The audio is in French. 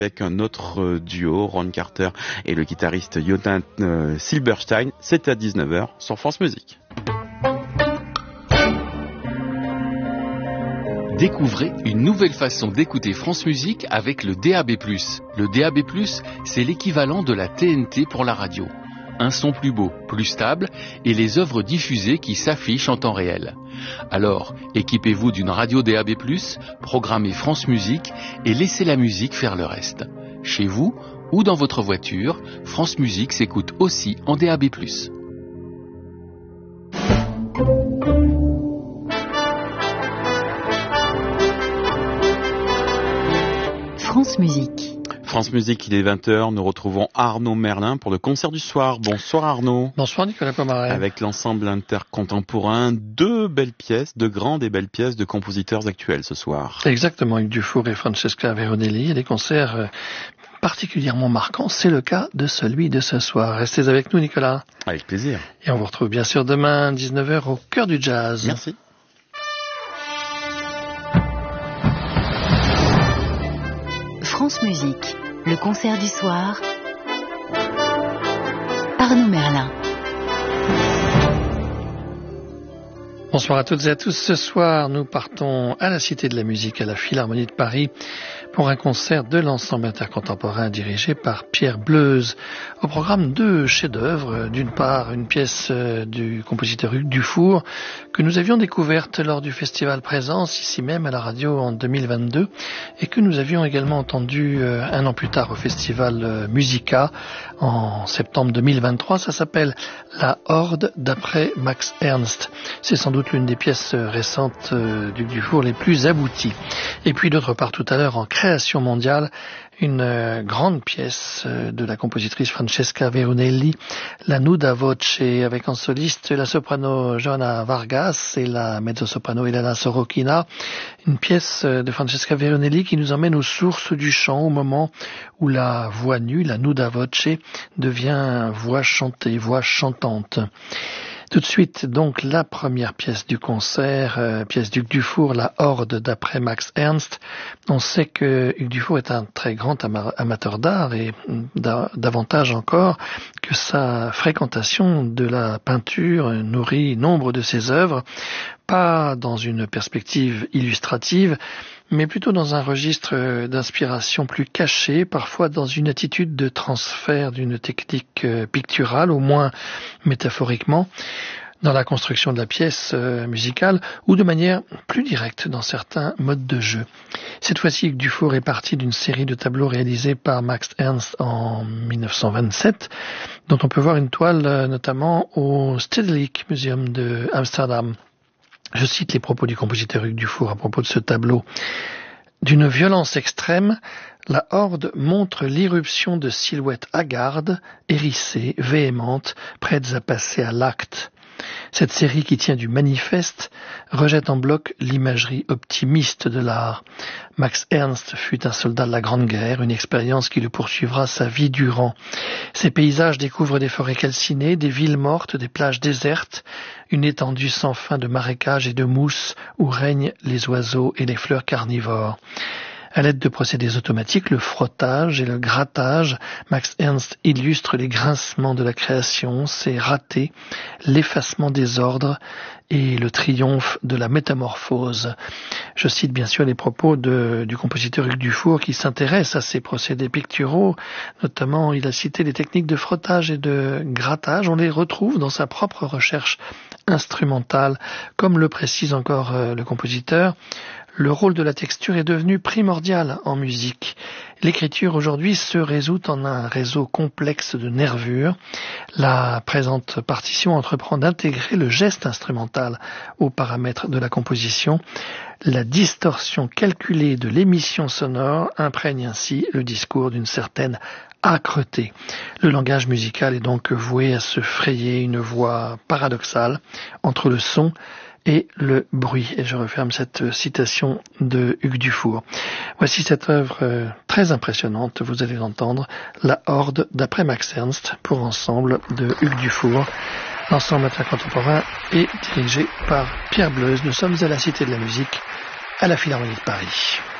avec un autre duo, Ron Carter et le guitariste Jonathan Silberstein. C'est à 19h sur France Musique. Découvrez une nouvelle façon d'écouter France Musique avec le DAB+. Le DAB+, c'est l'équivalent de la TNT pour la radio. Un son plus beau, plus stable et les œuvres diffusées qui s'affichent en temps réel. Alors, équipez-vous d'une radio DAB+, programmez France Musique et laissez la musique faire le reste. Chez vous ou dans votre voiture, France Musique s'écoute aussi en DAB+. France Musique. France Musique, il est 20h, nous retrouvons Arnaud Merlin pour le concert du soir. Bonsoir Arnaud. Bonsoir Nicolas Pomaret. Avec l'ensemble intercontemporain, deux grandes et belles pièces de compositeurs actuels ce soir. Exactement, Hugues Dufour et Francesca Veronelli, et des concerts particulièrement marquants, c'est le cas de celui de ce soir. Restez avec nous Nicolas. Avec plaisir. Et on vous retrouve bien sûr demain, 19h, au cœur du jazz. Merci. France Musique, le concert du soir. Arnaud Merlin. Bonsoir à toutes et à tous. Ce soir, nous partons à la Cité de la Musique, à la Philharmonie de Paris, pour un concert de l'ensemble intercontemporain dirigé par Pierre Bleuze. Au programme, deux chefs-d'œuvre. D'une part, une pièce du compositeur Hugues Dufour, que nous avions découverte lors du festival Présence, ici même à la radio en 2022, et que nous avions également entendu un an plus tard au festival Musica, en septembre 2023. Ça s'appelle La Horde d'après Max Ernst. C'est sans doute l'une des pièces récentes d'Hugues Dufour les plus abouties. Et puis d'autre part, tout à l'heure, en création mondiale, une grande pièce de la compositrice Francesca Veronelli, la Nuda Voce, avec en soliste la soprano Johanna Vargas et la mezzo-soprano Elena Sorochina. Une pièce de Francesca Veronelli qui nous emmène aux sources du chant, au moment où la voix nue, la Nuda Voce, devient voix chantée, voix chantante. Tout de suite, donc, la première pièce du concert, pièce d'Hugues Dufour, La Horde d'après Max Ernst. On sait que Hugues Dufour est un très grand amateur d'art et davantage encore que sa fréquentation de la peinture nourrit nombre de ses œuvres, pas dans une perspective illustrative, mais plutôt dans un registre d'inspiration plus caché, parfois dans une attitude de transfert d'une technique picturale, au moins métaphoriquement, dans la construction de la pièce musicale, ou de manière plus directe dans certains modes de jeu. Cette fois-ci, Hugues Dufour est parti d'une série de tableaux réalisés par Max Ernst en 1927, dont on peut voir une toile notamment au Stedelijk Museum de Amsterdam. Je cite les propos du compositeur Hugues Dufour à propos de ce tableau. D'une violence extrême, la horde montre l'irruption de silhouettes hagardes, hérissées, véhémentes, prêtes à passer à l'acte. Cette série qui tient du manifeste rejette en bloc l'imagerie optimiste de l'art. Max Ernst fut un soldat de la Grande Guerre, une expérience qui le poursuivra sa vie durant. Ses paysages découvrent des forêts calcinées, des villes mortes, des plages désertes, une étendue sans fin de marécages et de mousses où règnent les oiseaux et les fleurs carnivores. À l'aide de procédés automatiques, le frottage et le grattage, Max Ernst illustre les grincements de la création, ses ratés, l'effacement des ordres et le triomphe de la métamorphose. Je cite bien sûr les propos du compositeur Hugues Dufour qui s'intéresse à ces procédés picturaux. Notamment, il a cité les techniques de frottage et de grattage. On les retrouve dans sa propre recherche instrumentale. Comme le précise encore le compositeur, le rôle de la texture est devenu primordial en musique. L'écriture aujourd'hui se résout en un réseau complexe de nervures. La présente partition entreprend d'intégrer le geste instrumental aux paramètres de la composition. La distorsion calculée de l'émission sonore imprègne ainsi le discours d'une certaine âcreté. Le langage musical est donc voué à se frayer une voie paradoxale entre le son et le bruit. Et je referme cette citation de Hugues Dufour. Voici cette œuvre très impressionnante, vous allez l'entendre, La Horde d'après Max Ernst, pour ensemble de Hugues Dufour. L'ensemble intercontemporain est dirigé par Pierre Bleuze. Nous sommes à la Cité de la Musique, à la Philharmonie de Paris.